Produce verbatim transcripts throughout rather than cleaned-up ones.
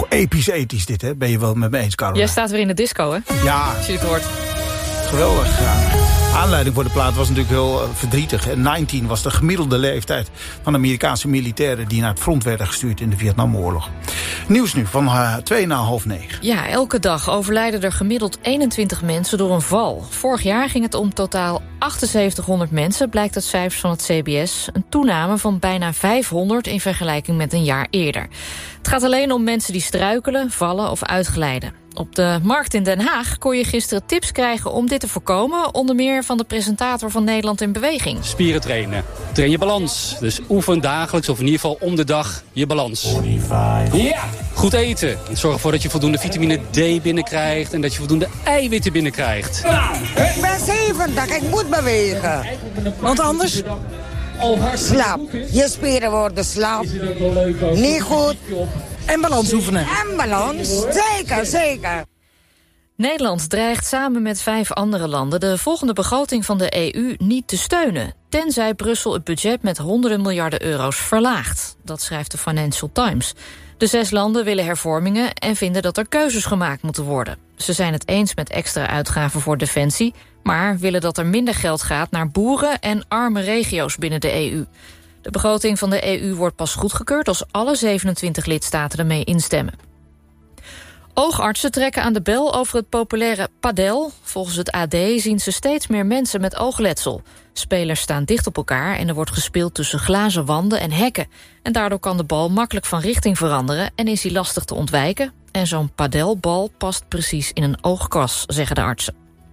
episch ethisch dit, hè? Ben je wel met me eens, Caroline? Jij staat weer in de disco, hè? Ja. Als je het hoort. Geweldig, ja. Aanleiding voor de plaat was natuurlijk heel uh, verdrietig. negentien was de gemiddelde leeftijd van Amerikaanse militairen die naar het front werden gestuurd in de Vietnamoorlog. Nieuws nu van uh, twee na half negen. Ja, elke dag overlijden er gemiddeld eenentwintig mensen door een val. Vorig jaar ging het om totaal achtenzeventighonderd mensen, blijkt uit cijfers van het C B S. Een toename van bijna vijfhonderd in vergelijking met een jaar eerder. Het gaat alleen om mensen die struikelen, vallen of uitglijden. Op de markt in Den Haag kon je gisteren tips krijgen om dit te voorkomen. Onder meer van de presentator van Nederland in Beweging. Spieren trainen. Train je balans. Dus oefen dagelijks of in ieder geval om de dag je balans. Ja! Goed eten. Zorg ervoor dat je voldoende vitamine D binnenkrijgt en dat je voldoende eiwitten binnenkrijgt. Ik ben zeventig, ik moet bewegen. Want anders? Slap. Je spieren worden slap. Niet goed. En balans oefenen. En balans, zeker, zeker. Nederland dreigt samen met vijf andere landen de volgende begroting van de E U niet te steunen, tenzij Brussel het budget met honderden miljarden euro's verlaagt. Dat schrijft de Financial Times. De zes landen willen hervormingen en vinden dat er keuzes gemaakt moeten worden. Ze zijn het eens met extra uitgaven voor defensie, maar willen dat er minder geld gaat naar boeren en arme regio's binnen de E U. De begroting van de E U wordt pas goedgekeurd als alle zevenentwintig lidstaten ermee instemmen. Oogartsen trekken aan de bel over het populaire padel. Volgens het A D zien ze steeds meer mensen met oogletsel. Spelers staan dicht op elkaar en er wordt gespeeld tussen glazen wanden en hekken. En daardoor kan de bal makkelijk van richting veranderen en is hij lastig te ontwijken. En zo'n padelbal past precies in een oogkas, zeggen de artsen.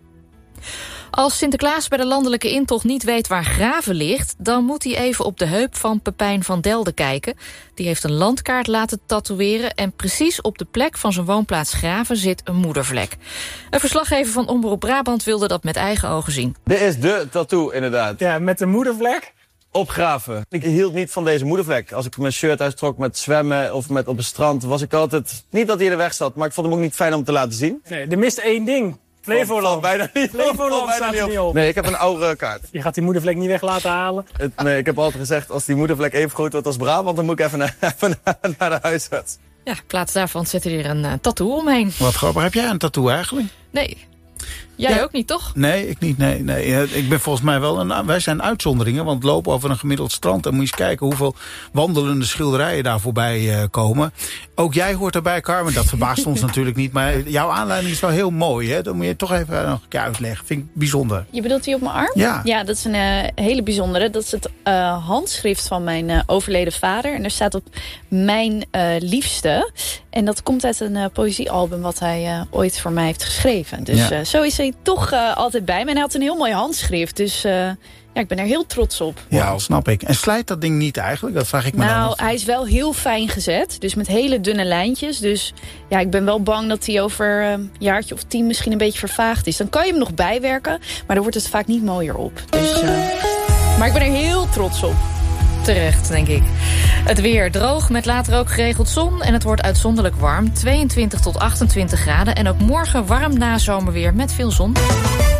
Als Sinterklaas bij de landelijke intocht niet weet waar Graven ligt, dan moet hij even op de heup van Pepijn van Delden kijken. Die heeft een landkaart laten tatoeëren en precies op de plek van zijn woonplaats Graven zit een moedervlek. Een verslaggever van Omroep Brabant wilde dat met eigen ogen zien. Dit is de tattoo, inderdaad. Ja, met de moedervlek? Op Graven. Ik hield niet van deze moedervlek. Als ik mijn shirt uittrok met zwemmen of met op het strand, was ik altijd... Niet dat hij in de weg zat, maar ik vond hem ook niet fijn om te laten zien. Nee, er mist één ding. Flevoland. Bijna niet. Flevoland staat er niet op. Nee, ik heb een oude kaart. Je gaat die moedervlek niet weg laten halen? Het, nee, ik heb altijd gezegd, als die moedervlek even groot wordt als Brabant, dan moet ik even naar, even naar, naar de huisarts. Ja, in plaats daarvan zet hij er een uh, tattoo omheen. Wat grappig. Heb jij een tattoo eigenlijk? Nee. Jij ja. ook niet, toch? Nee, ik niet. Nee, nee. Ik ben volgens mij wel een... Wij zijn uitzonderingen, want lopen over een gemiddeld strand... en moet je eens kijken hoeveel wandelende schilderijen daar voorbij uh, komen. Ook jij hoort erbij, Carmen. Dat verbaast ons natuurlijk niet. Maar jouw aanleiding is wel heel mooi, hè? Dat moet je toch even nog een keer uitleggen. Vind ik bijzonder. Je bedoelt die op mijn arm? Ja. Ja, dat is een uh, hele bijzondere. Dat is het uh, handschrift van mijn uh, overleden vader. En er staat op mijn uh, liefste. En dat komt uit een uh, poëziealbum wat hij uh, ooit voor mij heeft geschreven. Dus ja. uh, zo is hij toch uh, altijd bij me. En hij had een heel mooi handschrift. Dus uh, ja, ik ben er heel trots op. Ja, dat snap ik. En slijt dat ding niet eigenlijk? Dat vraag ik me nou, dan af. Hij is wel heel fijn gezet. Dus met hele dunne lijntjes. Dus ja, ik ben wel bang dat hij over uh, een jaartje of tien misschien een beetje vervaagd is. Dan kan je hem nog bijwerken. Maar dan wordt het vaak niet mooier op. Dus, uh, maar ik ben er heel trots op. Terecht, denk ik. Het weer droog met later ook geregeld zon en het wordt uitzonderlijk warm. tweeëntwintig tot achtentwintig graden en ook morgen warm nazomerweer met veel zon.